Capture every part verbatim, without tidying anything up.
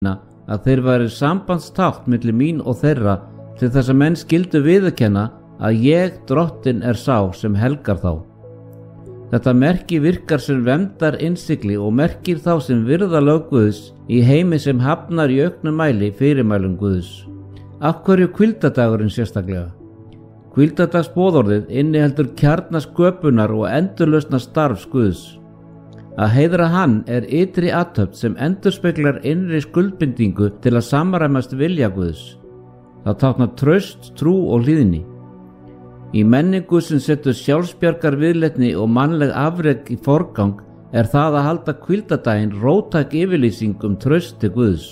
að þeir væri sambandstákn milli mín og þeirra til þess að menn skyldu viðurkenna að ég, Drottinn, er sá sem helgar þá. Þetta merki virkar sem verndar innsigli og merkir þá sem virða lög Guðs í heimi sem hafnar í auknum mæli fyrirmælum Guðs. Af hverju hvíldardagurinn sérstaklega? Hvíldadagsboðorðið inniheldur kjarna sköpunar og endurlausna starfs Guðs. Að heiðra hann er ytri athöfn sem endurspeglar innri skuldbindingu til að samræmast vilja Guðs. Það táknar traust, trú og hlýðni. Í menningu sem setur sjálfsbjargar viðleitni og mannleg afrek í forgang er það að halda hvíldardaginn róttæk yfirlýsing um traust til Guðs.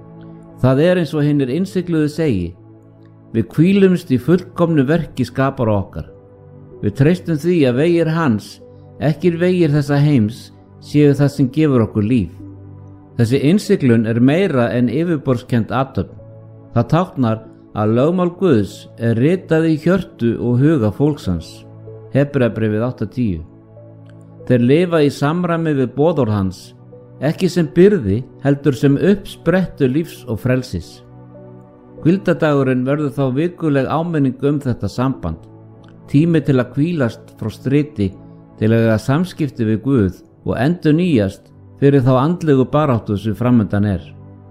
Það er eins og hinir innsigluðu segi: við hvílumst í fullkomnu verki skapar okkar. Við treystum því að vegir hans, ekki vegir þessa heims, séu það sem gefur okkur líf. Þessi innsiglun er meira en yfirborðskennd athöfn. Það táknar að lögmál Guðs er ritað í hjörtu og huga fólksans. Hebreabréfið átta tíu. Þeir lifa í samræmi við boðorð hans, ekki sem byrði, heldur sem uppsprettu lífs og frelsis. Hvíldardagurinn verður þá vikuleg áminning um þetta samband, tími til að hvílast frá striti, til að eiga samskipti við Guð og endur nýjast fyrir þá andlegu baráttu sem framundan er.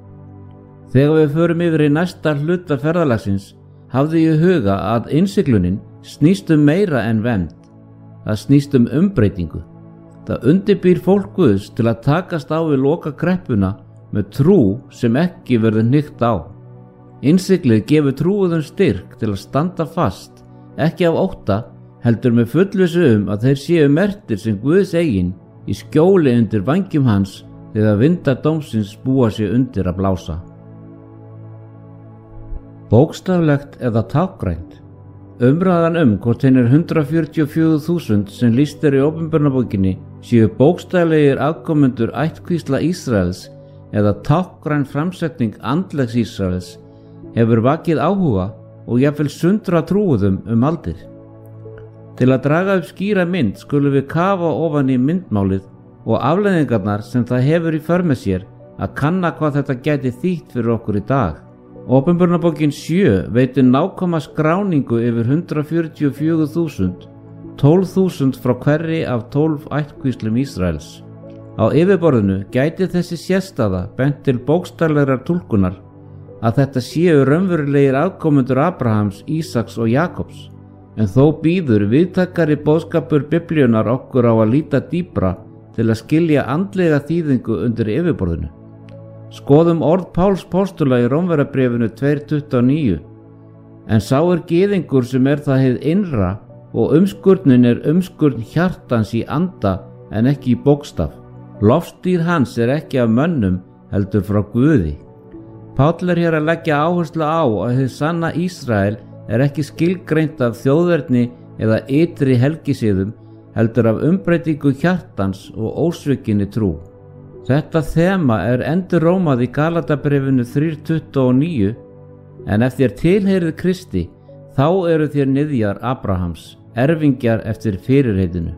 Þegar við förum yfir í næsta hluta ferðalagsins, hafði ég huga að innsiglunin snýst um meira en vernd. Það snýst um umbreytingu. Það undirbýr fólk Guðs til að takast á við loka kreppuna með trú sem ekki verður hnykkt á. Innsiglið gefur trúuðum styrk til að standa fast, ekki af ótta, heldur með fullvissu um að þeir séu merktir sem Guðs eigin í skjóli undir vængjum hans þegar vindar dómsins búa sig undir að blása. Bókstaflegt eða tákgrænt. Umræðan um hvort hinir hundrað fjörutíu og fjögur þúsund sem lýst er í Opinberunarbókinni séu bókstaflegir afkomendur ættkvísla Ísraels eða tákgræn framsetning andlegs Ísraels hefur vakið áhuga og jafnvel sundra trúuðum um aldir. Til að draga upp skýra mynd skulum við kafa ofan í myndmálið og afleiðingarnar sem það hefur í för með sér að kanna hvað þetta gæti þýtt fyrir okkur í dag. Opinberunarbókin sjö veitir nákvæma skráningu yfir hundrað fjörutíu og fjögur þúsund, tólf þúsund frá hverri af tólf ættkvíslum Ísraels. Á yfirborðinu gæti þessi sérstaða bent til bókstaflegrar túlkunar að þetta séu raunverulegir afkomendur Abrahams, Ísaks og Jakobs. En þó býður viðtakari boðskapur Biblíunnar okkur á að líta dýpra til að skilja andlega þýðingu undir yfirborðinu. Skoðum orð Páls postula í Rómverjabréfinu tvö tuttugu og níu. En sá er gyðingur sem er það hið innra og umskurnin er umskurn hjartans í anda en ekki í bókstaf. Lofsdýr hans er ekki af mönnum heldur frá Guði. Páll er hér að leggja áherslu á að hið sanna Ísrael er ekki skilgreint af þjóðerni eða ytri helgisiðum heldur af umbreytingu hjartans og ósvikinni trú. Þetta þema er endurrómað í Galatabréfinu þrjú tuttugu og níu, en ef þér tilheyrið Kristi, þá eru þér niðjar Abrahams, erfingjar eftir fyrirheitinu.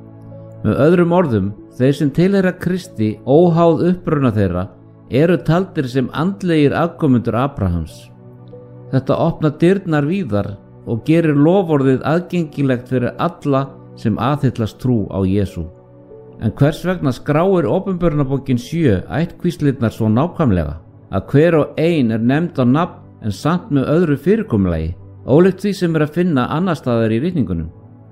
Með öðrum orðum, þeir sem tilheyra Kristi, óháð uppruna þeirra, eru taldir sem andlegir afkomendur Abrahams. Þetta opnar dyrnar víðar og gerir loforðið aðgengilegt fyrir alla sem aðhyllast trú á Jesú. En hvers vegna skráir Opinberunarbókin sjö ættkvíslirnar svo nákvæmlega að hver og ein er nefnd á nafn en samt með öðru fyrirkomulagi, ólíkt því sem er að finna annar staðar í ritningunum?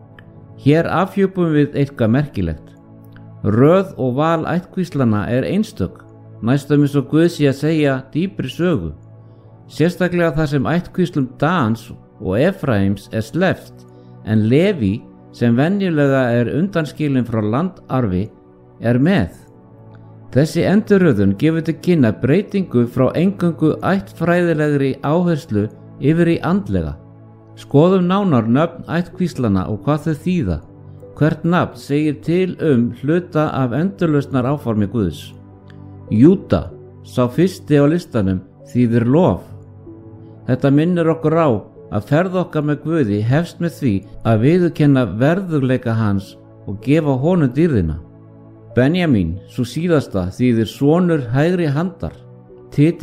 Hér afhjúpum við eitthvað merkilegt. Röð og val ættkvíslana er einstök, næstum eins og Guð sé að segja dýpri sögu. Sérstaklega þar sem ættkvíslum Dans og Efraims er sleppt, en Leví, sem venjulega er undanskilin frá landarfi, er með. Þessi endurröðun gefur til kynna breytingu frá eingöngu ættfræðilegri áherslu yfir í andlega. Skoðum nánar nöfn ættkvíslana og hvað þau þýða. Hvert nafn segir til um hluta af endurlausnar áformi Guðs. Júda, sá fyrsti á listanum, þýðir lof. Þetta minnir okkur á að ferð okkar með Guði hefst með því að viðurkenna verðugleika hans og gefa honum dýrðina. Benjamín, sú síðasta, þýðir sonur hægri handar. Titill